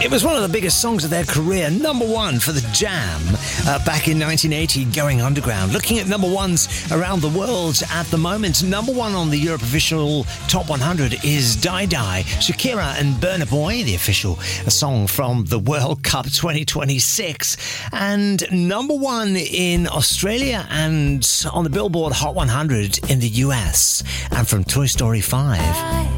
It was one of the biggest songs of their career, number one for The Jam back in 1980, going underground. Looking at number ones around the world at the moment, number one on the Europe official Top 100 is Die Die, Shakira and Burna Boy, the official song from the World Cup 2026. And number one in Australia and on the Billboard Hot 100 in the US. And from Toy Story 5.